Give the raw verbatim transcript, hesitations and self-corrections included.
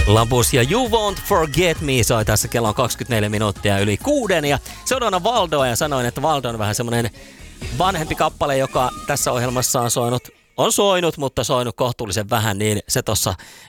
Labus ja You Won't Forget Me soi tässä, kello on kaksikymmentäneljä minuuttia yli kuuden. Ja seuraavana Valdoa, ja sanoin, että Valdo on vähän semmoinen vanhempi kappale, joka tässä ohjelmassa on soinut, on soinut, mutta soinut kohtuullisen vähän, niin se tossa